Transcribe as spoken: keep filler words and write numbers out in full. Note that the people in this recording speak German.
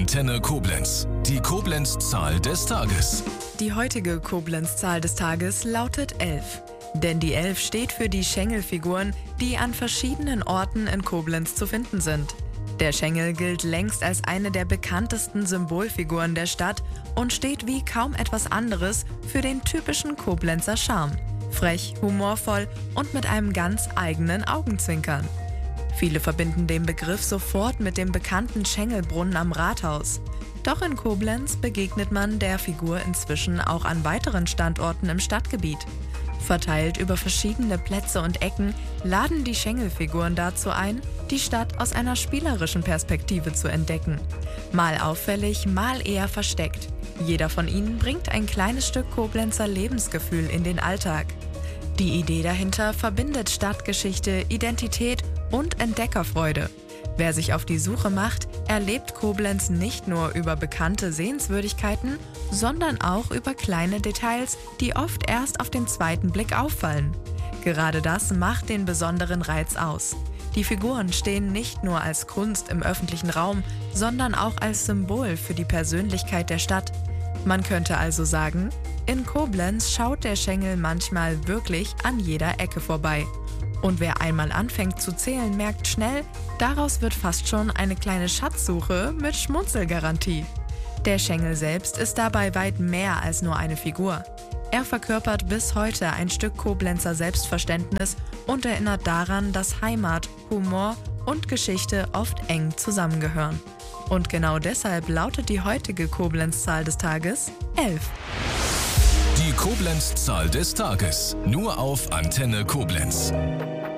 Antenne Koblenz. Die Koblenz-Zahl des Tages. Die heutige Koblenz-Zahl des Tages lautet elf. Denn die elf steht für die Schengelfiguren, die an verschiedenen Orten in Koblenz zu finden sind. Der Schengel gilt längst als eine der bekanntesten Symbolfiguren der Stadt und steht wie kaum etwas anderes für den typischen Koblenzer Charme. Frech, humorvoll und mit einem ganz eigenen Augenzwinkern. Viele verbinden den Begriff sofort mit dem bekannten Schengelbrunnen am Rathaus. Doch in Koblenz begegnet man der Figur inzwischen auch an weiteren Standorten im Stadtgebiet. Verteilt über verschiedene Plätze und Ecken laden die Schengelfiguren dazu ein, die Stadt aus einer spielerischen Perspektive zu entdecken. Mal auffällig, mal eher versteckt. Jeder von ihnen bringt ein kleines Stück Koblenzer Lebensgefühl in den Alltag. Die Idee dahinter verbindet Stadtgeschichte, Identität und Entdeckerfreude. Wer sich auf die Suche macht, erlebt Koblenz nicht nur über bekannte Sehenswürdigkeiten, sondern auch über kleine Details, die oft erst auf den zweiten Blick auffallen. Gerade das macht den besonderen Reiz aus. Die Figuren stehen nicht nur als Kunst im öffentlichen Raum, sondern auch als Symbol für die Persönlichkeit der Stadt. Man könnte also sagen, in Koblenz schaut der Schengel manchmal wirklich an jeder Ecke vorbei. Und wer einmal anfängt zu zählen, merkt schnell, daraus wird fast schon eine kleine Schatzsuche mit Schmunzelgarantie. Der Schengel selbst ist dabei weit mehr als nur eine Figur. Er verkörpert bis heute ein Stück Koblenzer Selbstverständnis und erinnert daran, dass Heimat, Humor und Geschichte oft eng zusammengehören. Und genau deshalb lautet die heutige Koblenz-Zahl des Tages elf. Die Koblenz-Zahl des Tages. Nur auf Antenne Koblenz.